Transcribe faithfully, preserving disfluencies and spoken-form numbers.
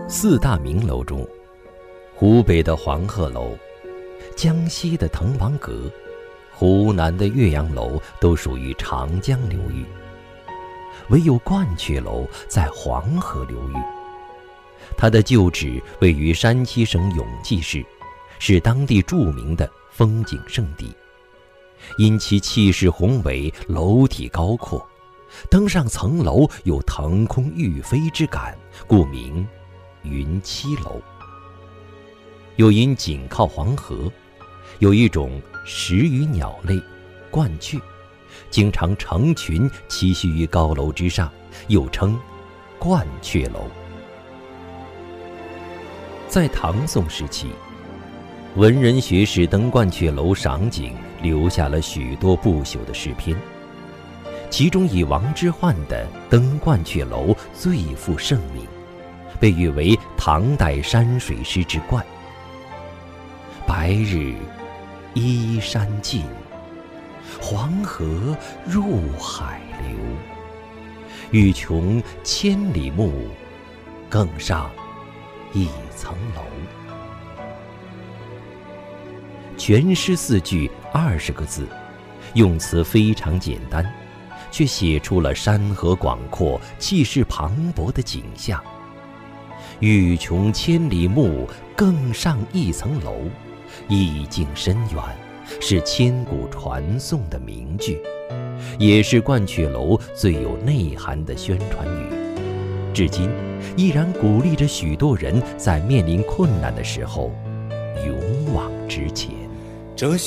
四大名楼中，湖北的黄鹤楼、江西的滕王阁、湖南的岳阳楼都属于长江流域，唯有鹳雀楼在黄河流域。它的旧址位于山西省永济市，是当地著名的风景胜地。因其气势宏伟，楼体高阔，登上层楼有腾空欲飞之感，故名云栖楼。又因紧靠黄河，有一种食鱼鸟类鹳雀，经常成群栖息于高楼之上，又称鹳雀楼。在唐宋时期，文人学士登鹳雀楼赏景，留下了许多不朽的诗篇，其中以王之涣的《登鹳雀楼》最负盛名，被誉为唐代山水诗之冠。白日依山尽，黄河入海流。欲穷千里目，更上一层楼。全诗四句二十个字，用词非常简单，却写出了山河广阔、气势磅礴的景象。欲穷千里目，更上一层楼，意境深远，是千古传颂的名句，也是鹳雀楼最有内涵的宣传语，至今依然鼓励着许多人在面临困难的时候勇往直前。 这些